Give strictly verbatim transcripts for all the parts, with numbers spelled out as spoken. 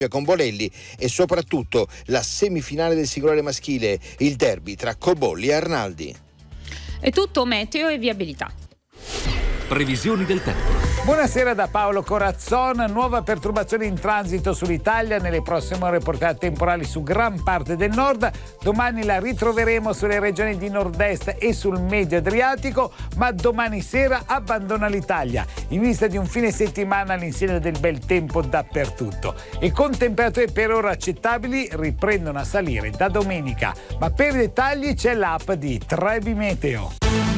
con Bolelli e soprattutto la semifinale del singolare maschile, il derby tra Cobolli e Arnaldi. È tutto meteo e viabilità. Previsioni del tempo. Buonasera da Paolo Corazzon. Nuova perturbazione in transito sull'Italia. Nelle prossime ore portate temporali su gran parte del nord. Domani la ritroveremo sulle regioni di nord-est e sul medio Adriatico, ma domani sera abbandona l'Italia in vista di un fine settimana all'insegna del bel tempo dappertutto. E con temperature per ora accettabili riprendono a salire da domenica. Ma per i dettagli c'è l'app di Trebi Meteo.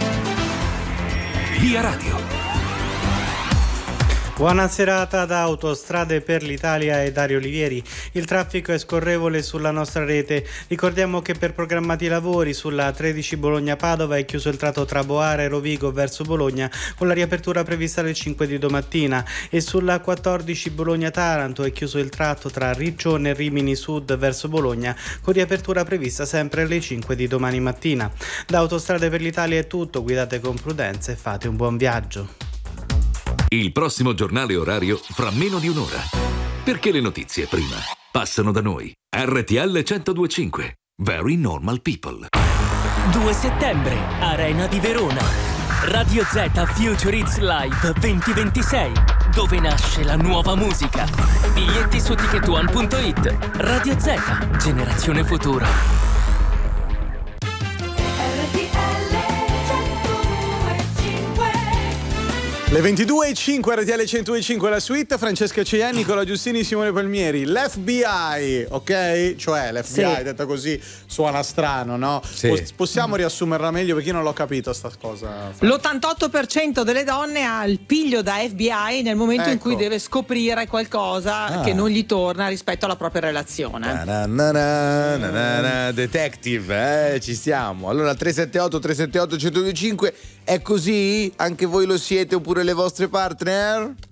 Via Radio. Buona serata da Autostrade per l'Italia e Dario Olivieri. Il traffico è scorrevole sulla nostra rete. Ricordiamo che per programmati lavori sulla tredici Bologna-Padova è chiuso il tratto tra Boara e Rovigo verso Bologna, con la riapertura prevista alle cinque di domattina, e sulla quattordici Bologna-Taranto è chiuso il tratto tra Riccione e Rimini Sud verso Bologna, con riapertura prevista sempre alle cinque di domani mattina. Da Autostrade per l'Italia è tutto, guidate con prudenza e fate un buon viaggio. Il prossimo giornale orario fra meno di un'ora. Perché le notizie prima passano da noi. R T L centodue e cinque. Very Normal People. due settembre, Arena di Verona. Radio Z Future Hits Live duemilaventisei, dove nasce la nuova musica. Biglietti su ticket one punto it. Radio Z, generazione futuro. Le ventidue e cinque, R T L centodue e cinque, la suite, Francesca Ceiani, Nicola Giustini, Simone Palmieri. L'F B I, ok? Cioè l'F B I, sì, detta così suona strano, no? Sì. Pos- possiamo riassumerla meglio, perché io non l'ho capito sta cosa. L'ottantotto per cento delle donne ha il piglio da F B I nel momento, ecco, in cui deve scoprire qualcosa ah. che non gli torna rispetto alla propria relazione. Na na na na na na, detective, eh, ci siamo. Allora tre sette otto tre sette otto centodue e cinque, è così? Anche voi lo siete oppure le vostre partner?